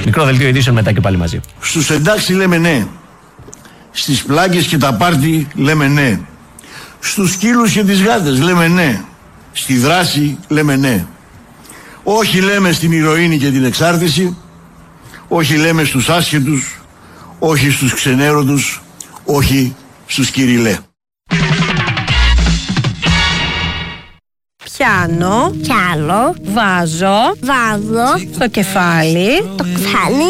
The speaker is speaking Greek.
Μικρό δελτίο ειδήσεων μετά και πάλι μαζί. Στους εντάξει λέμε ναι. Στις πλάκες και τα πάρτι λέμε ναι. Στους σκύλους και τις γάτες λέμε ναι. Στη δράση λέμε ναι. Όχι λέμε στην ηρωίνη και την εξάρτηση. Όχι λέμε στους άσχετους. Όχι στους ξενέρωτους. Όχι στους κυριλέ. Πιάνω, Κι άλλο. βάζω Βάζω στο κεφάλι το κεφάλι